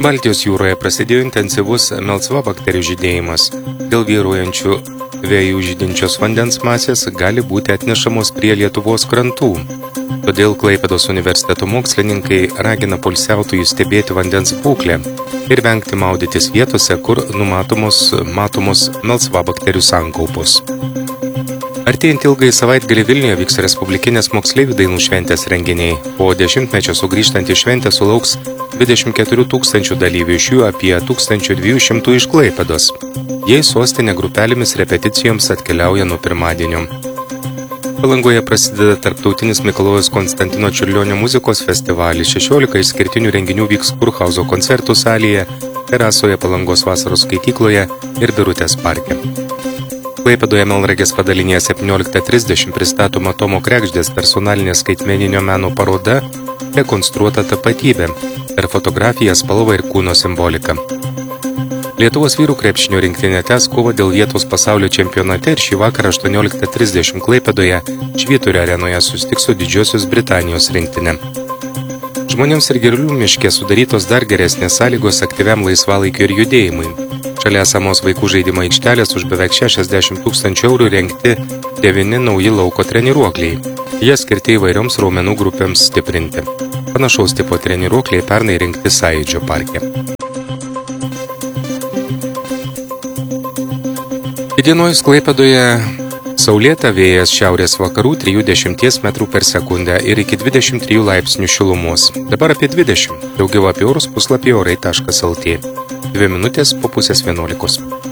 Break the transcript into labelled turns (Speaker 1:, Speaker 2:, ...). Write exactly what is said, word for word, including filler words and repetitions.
Speaker 1: Baltijos jūroje prasidėjo intensyvus melsva bakterijų žydėjimas. Dėl vyruojančių vėjų žydinčios vandens masės gali būti atnešamos prie Lietuvos krantų. Todėl Klaipėdos universiteto mokslininkai ragina poilsiautojus stebėti vandens būklę ir vengti maudytis vietose, kur numatomos matomos melsva bakterijų sankaupos. Artėjant ilgai savaitgalį Vilniuje vyks respublikinės moksleivių dainų šventės renginiai. Po dešimtmečio sugrįžtant į šventę sulauks dvidešimt keturių tūkstančių dalyvių, iš jų apie tūkstantis dviejų šimtų iš Klaipėdos. Jie į sostinę grupelėmis repeticijoms atkeliauja nuo pirmadienio. Palangoje prasideda tarptautinis Mikalojaus Konstantino Čiurlionio muzikos festivalis. šešiolika išskirtinių renginių vyks Kurhauzo koncertų salėje, terasoje Palangos vasaros skaitykloje ir Birutės parke. Klaipėdoje Melnragės padalinėje septynioliktą trisdešimt pristatoma Tomo Kregždės personalinė skaitmeninio meno paroda Rekonstruota tapatybė per fotografiją, spalvą ir kūno simboliką. Lietuvos vyrų krepšinio rinktinė tęs kovą dėl vietos pasaulio čempionate ir šį vakarą aštuonioliktą trisdešimt Klaipėdoje Švyturio arenoje susitiks su Didžiosios Britanijos rinktinė. Žmonėms ir Girulių miške sudarytos dar geresnės sąlygos aktyviam laisvalaikiu ir judėjimui. Šalia esamos vaikų žaidimo aikštelės už beveik šešiasdešimt tūkstančių eurų rengti devyni nauji lauko treniruokliai. Jie skirti įvairioms raumenų grupėms stiprinti. Panašaus tipo treniruokliai pernai rinkti Sąjūdžio parke. Įdienojus Klaipėdoje saulėta, vėjas šiaurės vakarų trijų dešimties metrų per sekundę ir iki dvidešimt trijų laipsnių šilumos. Dabar apie dvidešimt. Daugiau apie orus puslapyje orai taškas lt. Dvi minutės po pusės vienuolikos.